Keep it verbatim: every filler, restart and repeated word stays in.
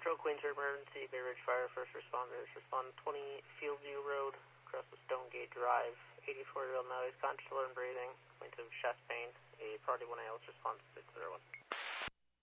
Metro, Queensboro Emergency, Bay Ridge Fire, first responders, respond twenty Fieldview Road, across the Stonegate Drive, eighty-four year old male, he's conscious, alert and breathing, complaint of chest pain, a priority one A L, response six zero one.